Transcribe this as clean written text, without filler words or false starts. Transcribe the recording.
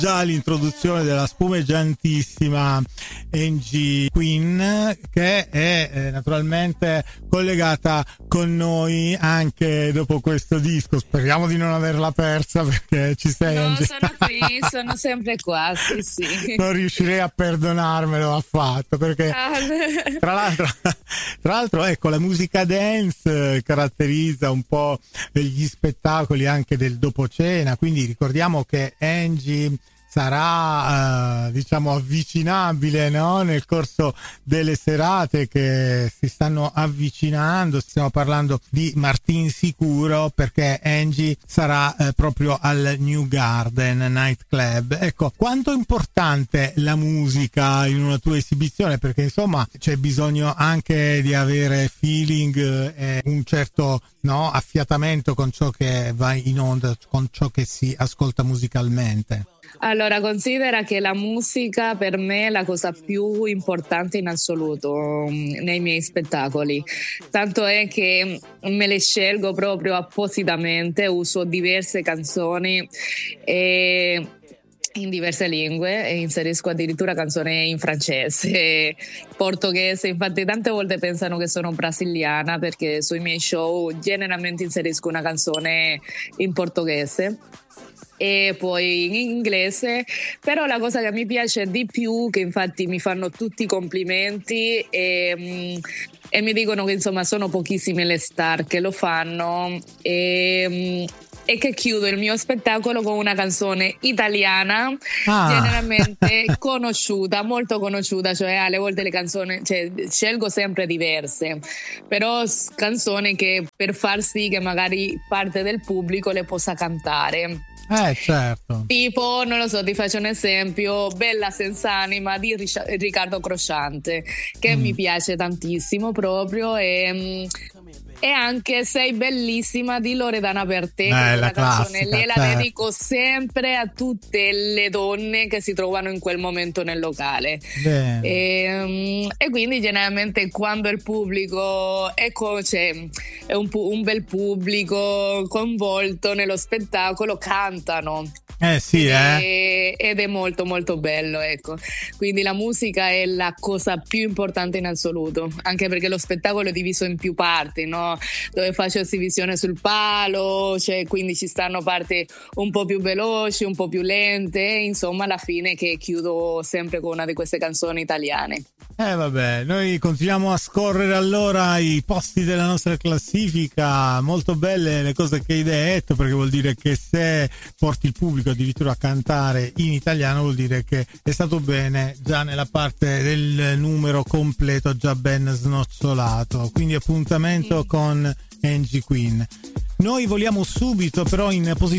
già l'introduzione della spumeggiantissima Angie Queen, che è naturalmente collegata con noi anche dopo questo disco. Speriamo di non averla persa, perché ci sei, No, Angie. sono qui, sono sempre qua, sì. Non riuscirei a perdonarmelo affatto, perché tra l'altro ecco, la musica dance caratterizza un po' gli spettacoli anche del dopo cena, quindi ricordiamo che Angie sarà diciamo avvicinabile, no? Nel corso delle serate che si stanno avvicinando. Stiamo parlando di Martin Sicuro, perché Angie sarà proprio al New Garden Night Club. Ecco, quanto è importante la musica in una tua esibizione, perché insomma c'è bisogno anche di avere feeling e un certo, no, affiatamento con ciò che va in onda, con ciò che si ascolta musicalmente. Allora, considera che la musica per me è la cosa più importante in assoluto nei miei spettacoli. Tanto è che me le scelgo proprio appositamente, uso diverse canzoni in diverse lingue e inserisco addirittura canzoni in francese, portoghese. Infatti tante volte pensano che sono brasiliana, perché sui miei show generalmente inserisco una canzone in portoghese e poi in inglese. Però la cosa che mi piace di più, che infatti mi fanno tutti i complimenti e mi dicono che insomma sono pochissime le star che lo fanno, e che chiudo il mio spettacolo con una canzone italiana, generalmente conosciuta, molto conosciuta, cioè alle volte le canzoni, cioè, scelgo sempre diverse, però canzoni che per far sì che magari parte del pubblico le possa cantare. Certo. Tipo, non lo so, ti faccio un esempio: Bella senz'anima di Riccardo Crociante, che mi piace tantissimo proprio, e anche Sei bellissima di Loredana Bertè, che è una canzone, lei la dedico sempre a tutte le donne che si trovano in quel momento nel locale. E quindi generalmente quando il pubblico è un bel pubblico coinvolto nello spettacolo, cantano. Sì, ed è molto molto bello, ecco. Quindi la musica è la cosa più importante in assoluto, anche perché lo spettacolo è diviso in più parti, no? Dove faccio esibisione sul palo, cioè, quindi ci stanno parti un po' più veloci, un po' più lente, insomma alla fine che chiudo sempre con una di queste canzoni italiane. Vabbè, noi continuiamo a scorrere allora i posti della nostra classifica. Molto belle le cose che hai detto, perché vuol dire che se porti il pubblico addirittura a cantare in italiano vuol dire che è stato bene già nella parte del numero completo, già ben snocciolato. Quindi appuntamento con Angie Queen. Noi voliamo subito però in posizione